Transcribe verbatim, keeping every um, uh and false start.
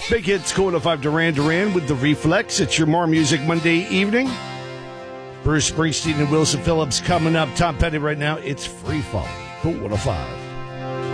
Big Hits, Cool oh five Duran Duran with The Reflex. It's your More Music Monday evening. Bruce Springsteen and Wilson Phillips coming up. Tom Petty right now. It's Free Fall. Cool oh five.